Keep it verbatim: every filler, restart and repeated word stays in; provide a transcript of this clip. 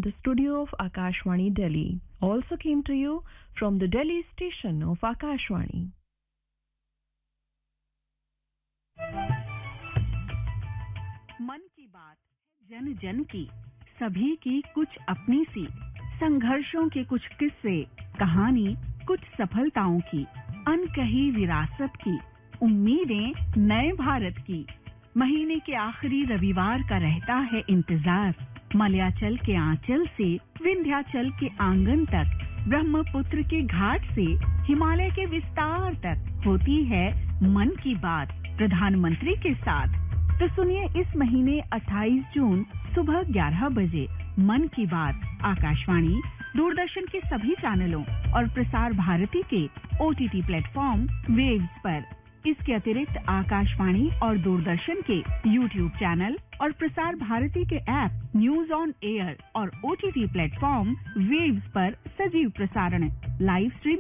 the studio of Akashvani Delhi. Also came to you from the Delhi station of Akashvani. मन की बात जन जन की, सभी की कुछ अपनी सी, संघर्षों के कुछ किस्से, कहानी कुछ सफलताओं की, अनकही विरासत की, उम्मीदें नए भारत की। महीने के आखिरी रविवार का रहता है इंतजार। मलयाचल के आंचल से विंध्याचल के आंगन तक, ब्रह्मपुत्र के घाट से हिमालय के विस्तार तक होती है मन की बात प्रधानमंत्री के साथ। तो सुनिए इस महीने अट्ठाईस जून सुबह ग्यारह बजे मन की बात आकाशवाणी, दूरदर्शन के सभी चैनलों और प्रसार भारती के ओटीटी प्लेटफॉर्म वेव्स पर। इसके अतिरिक्त आकाशवाणी और दूरदर्शन के यूट्यूब चैनल और प्रसार भारती के ऐप न्यूज ऑन एयर और ओटीटी प्लेटफॉर्म वेव्स पर सजीव प्रसारण, लाइव स्ट्रीम